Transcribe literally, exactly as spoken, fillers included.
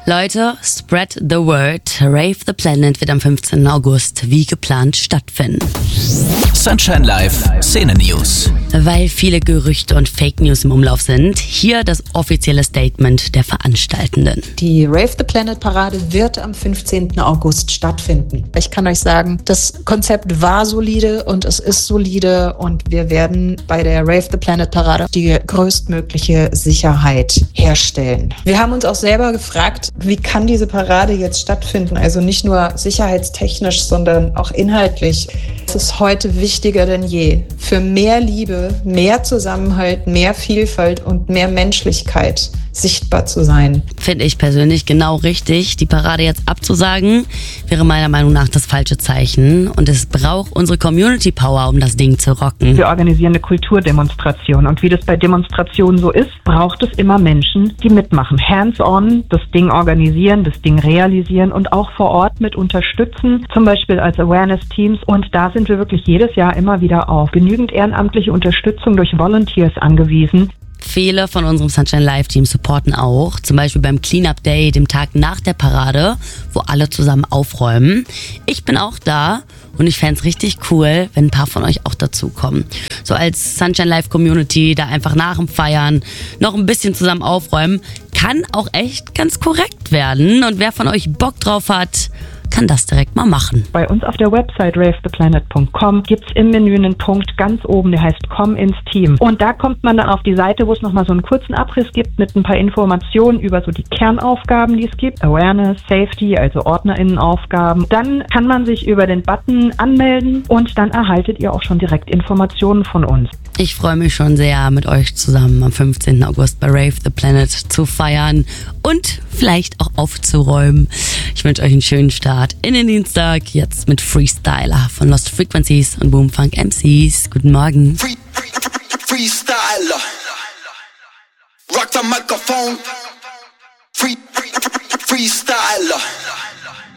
Leute, spread the word. Rave the Planet wird am fünfzehnten August wie geplant stattfinden. Sunshine Live Szene News. Weil viele Gerüchte und Fake News im Umlauf sind, hier das offizielle Statement der Veranstaltenden. Die Rave the Planet Parade wird am fünfzehnten August stattfinden. Ich kann euch sagen, das Konzept war solide und es ist solide und wir werden bei der Rave the Planet Parade die größtmögliche Sicherheit herstellen. Wir haben uns auch selber gefragt, wie kann diese Parade jetzt stattfinden? Also nicht nur sicherheitstechnisch, sondern auch inhaltlich. Es ist heute wichtiger denn je. Für mehr Liebe, mehr Zusammenhalt, mehr Vielfalt und mehr Menschlichkeit sichtbar zu sein. Finde ich persönlich genau richtig. Die Parade jetzt abzusagen, wäre meiner Meinung nach das falsche Zeichen. Und es braucht unsere Community Power, um das Ding zu rocken. Wir organisieren eine Kulturdemonstration. Und wie das bei Demonstrationen so ist, braucht es immer Menschen, die mitmachen. Hands-on, das Ding organisieren, das Ding realisieren und auch vor Ort mit unterstützen. Zum Beispiel als Awareness-Teams. Und da sind wir wirklich jedes Jahr immer wieder auf genügend ehrenamtliche Unterstützung durch Volunteers angewiesen. Viele von unserem Sunshine Live Team supporten auch, zum Beispiel beim Cleanup Day, dem Tag nach der Parade, wo alle zusammen aufräumen. Ich bin auch da und ich fände es richtig cool, wenn ein paar von euch auch dazukommen. So als Sunshine Live Community, da einfach nach dem Feiern noch ein bisschen zusammen aufräumen, kann auch echt ganz korrekt werden. Und wer von euch Bock drauf hat, kann das direkt mal machen. Bei uns auf der Website rave the planet punkt com gibt's im Menü einen Punkt ganz oben, der heißt Komm ins Team. Und da kommt man dann auf die Seite, wo es nochmal so einen kurzen Abriss gibt mit ein paar Informationen über so die Kernaufgaben, die es gibt. Awareness, Safety, also OrdnerInnenaufgaben. Dann kann man sich über den Button anmelden und dann erhaltet ihr auch schon direkt Informationen von uns. Ich freue mich schon sehr, mit euch zusammen am fünfzehnten August bei Rave the Planet zu feiern und vielleicht auch aufzuräumen. Ich wünsche euch einen schönen Start in den Dienstag, jetzt mit Freestyler von Lost Frequencies und Boomfunk M Cs. Guten Morgen. Free, free, Freestyler. Rock the microphone. Free, free, Freestyler.